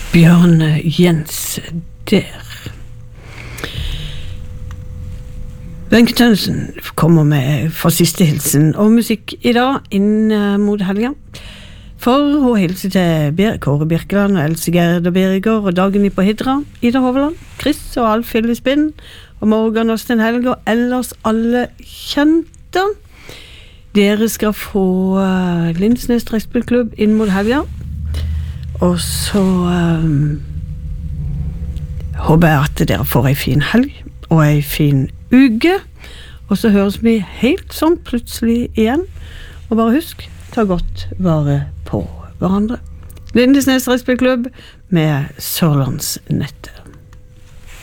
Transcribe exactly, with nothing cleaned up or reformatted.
Bjørn Jens der. Wenche Tønnesen kommer med for siste hilsen og musikk i dag inn mot helgen. For hun hilser til Ber Kåre Birkeland og Else Gerd og Birger og Dagny på Hidra, Ida Hovland, Chris og Alf Hillespinn og Morgan og Sten Helge og ellers alle kjente. Dere skal få uh, Lindsnes Trekkspillklubb inn mot helgen. Og så um, håper jeg at dere får en fin helg og en fin uke. Og så høres vi helt sånn plutselig igjen. Og bare husk, ta godt vare på hverandre. Lindsnes Trekkspillklubb med Sørlandsnettet.